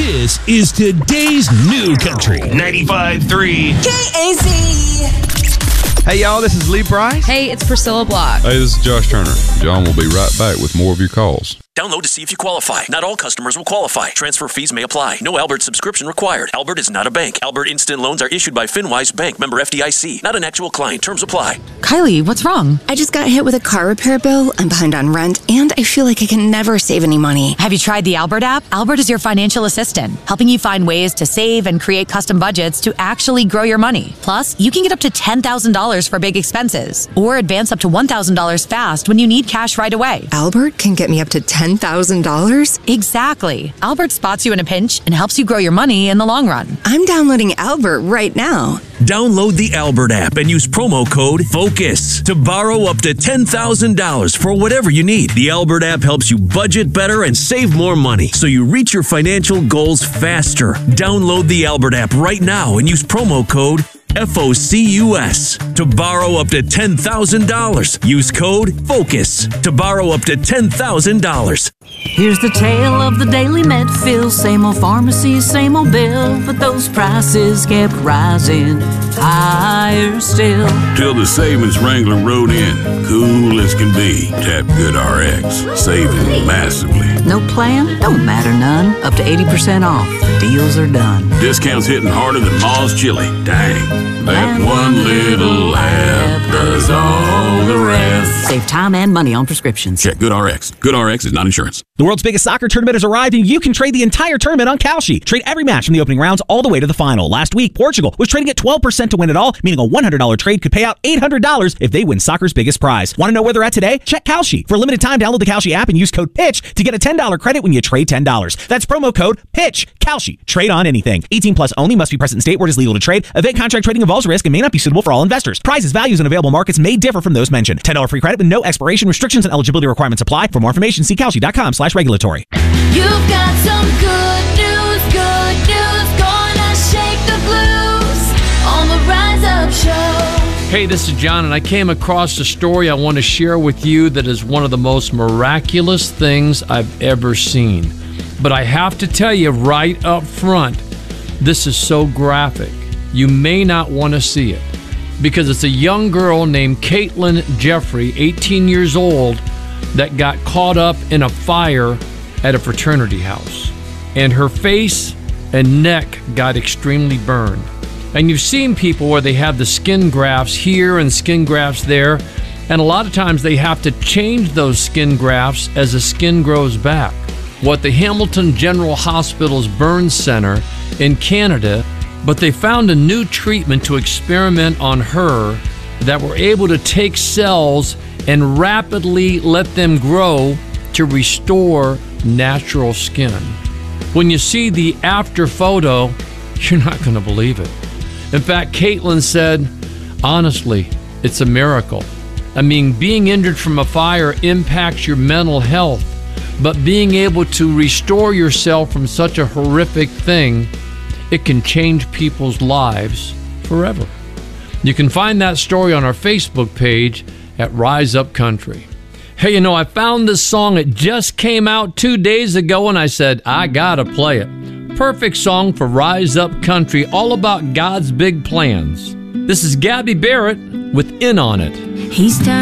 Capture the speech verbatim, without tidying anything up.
This is today's new country. ninety-five point three K A Z. Hey, y'all, this is Lee Price. Hey, it's Priscilla Block. Hey, this is Josh Turner. John will be right back with more of your calls. Download to see if you qualify. Not all customers will qualify. Transfer fees may apply. No Albert subscription required. Albert is not a bank. Albert Instant Loans are issued by FinWise Bank, member F D I C. Not an actual client. Terms apply. Kylie, what's wrong? I just got hit with a car repair bill. I'm behind on rent, and I feel like I can never save any money. Have you tried the Albert app? Albert is your financial assistant, helping you find ways to save and create custom budgets to actually grow your money. Plus, you can get up to ten thousand dollars for big expenses, or advance up to one thousand dollars fast when you need cash right away. Albert can get me up to ten thousand dollars? Exactly. Albert spots you in a pinch and helps you grow your money in the long run. I'm downloading Albert right now. Download the Albert app and use promo code FOCUS to borrow up to ten thousand dollars for whatever you need. The Albert app helps you budget better and save more money so you reach your financial goals faster. Download the Albert app right now and use promo code F O C U S to borrow up to ten thousand dollars. Use code FOCUS to borrow up to ten thousand dollars. Here's the tale of the daily Medfill. Same old pharmacy, same old bill, but those prices kept rising higher still. Till the savings wrangler rode in, cool as can be. Tap GoodRx, saving massively. No plan? Don't matter none. Up to eighty percent off. Deals are done. Discounts hitting harder than Ma's chili. Dang. That one little app does all the rest. Save time and money on prescriptions. Check GoodRx. GoodRx is not insurance. The world's biggest soccer tournament has arrived, and you can trade the entire tournament on Kalshi. Trade every match from the opening rounds all the way to the final. Last week, Portugal was trading at twelve percent to win it all, meaning a one hundred dollars trade could pay out eight hundred dollars if they win soccer's biggest prize. Want to know where they're at today? Check Kalshi. For a limited time, download the Kalshi app and use code PITCH to get a ten dollars credit when you trade ten dollars. That's promo code PITCH. Kalshi. Trade on anything. eighteen plus only. Must be present in state where it is legal to trade. Event contract trading involves risk and may not be suitable for all investors. Prizes, values, and available markets may differ from those mentioned. ten dollars free credit with no expiration. Restrictions and eligibility requirements apply. For more information, see Kalshi.com slash regulatory. You've got some good news, good news, gonna shake the blues on the Rise Up Show. Hey, this is John, and I came across a story I want to share with you that is one of the most miraculous things I've ever seen. But I have to tell you right up front, this is so graphic. You may not want to see it, because it's a young girl named Caitlin Jeffrey, eighteen years old, that got caught up in a fire at a fraternity house. And her face and neck got extremely burned. And you've seen people where they have the skin grafts here and skin grafts there, and a lot of times they have to change those skin grafts as the skin grows back. What the Hamilton General Hospital's Burn Center in Canada, but they found a new treatment to experiment on her that were able to take cells and rapidly let them grow to restore natural skin. When you see the after photo, you're not going to believe it. In fact, Caitlin said, honestly, it's a miracle. I mean, being injured from a fire impacts your mental health, but being able to restore yourself from such a horrific thing, it can change people's lives forever. You can find that story on our Facebook page at Rise Up Country. Hey, you know, I found this song. It just came out two days ago, and I said, I gotta play it. Perfect song for Rise Up Country, all about God's big plans. This is Gabby Barrett with In On It. He's time.